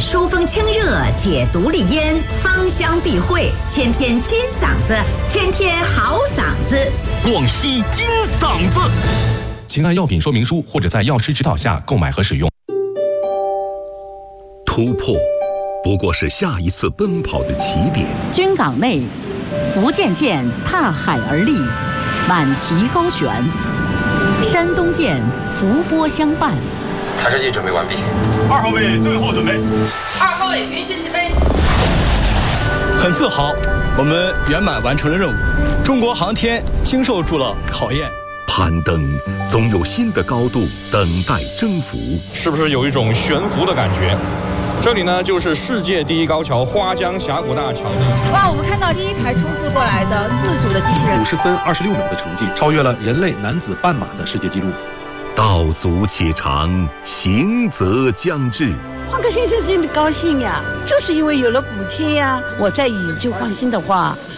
疏风清热，解毒利咽，芳香避秽，天天金嗓子，天天好嗓子。 广西金嗓子，请按药品说明书或者在药师指导下购买和使用。 突破不过是下一次奔跑的起点。 军港内，福建舰踏海而立，满旗高悬；山东舰伏波相伴。 台式机准备完毕 ，2号位最后准备 ，2号位允许起飞。 很自豪，我们圆满完成了任务，中国航天经受住了考验。 攀登总有新的高度等待征服， 是不是有一种悬浮的感觉？这里呢，就是世界第一高桥花江峡谷大桥。 哇，我们看到第一台冲刺过来的自主的机器人 ，50分26秒的成绩，超越了人类男子半马的世界纪录。 道阻且长，行则将至。 黄克先生真的高兴呀，就是因为有了补贴呀。我在以就放心的话，